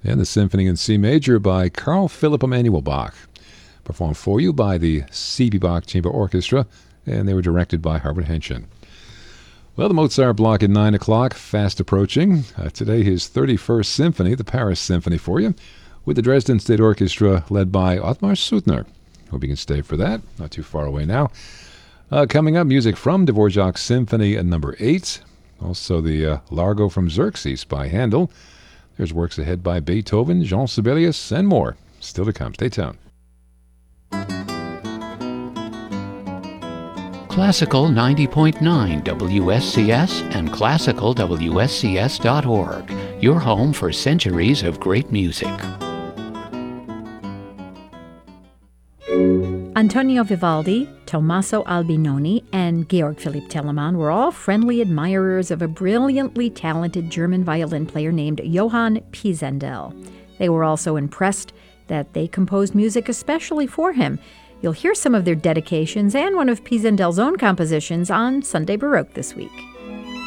and the Symphony in C Major by Carl Philipp Emanuel Bach, performed for you by the C.B. Bach Chamber Orchestra, and they were directed by Herbert Henshin. Well, the Mozart block at 9 o'clock, fast approaching. Today, his 31st Symphony, the Paris Symphony for you, with the Dresden State Orchestra led by Ottmar Suttner. Hope you can stay for that. Not too far away now. Coming up, music from Dvorak's Symphony No. 8. Also the Largo from Xerxes by Handel. There's works ahead by Beethoven, Jean Sibelius, and more. Still to come. Stay tuned. Classical 90.9 WSCS and classicalwscs.org. Your home for centuries of great music. Antonio Vivaldi, Tommaso Albinoni, and Georg Philipp Telemann were all friendly admirers of a brilliantly talented German violin player named Johann Pisendel. They were also impressed that they composed music especially for him. You'll hear some of their dedications and one of Pisendel's own compositions on Sunday Baroque this week.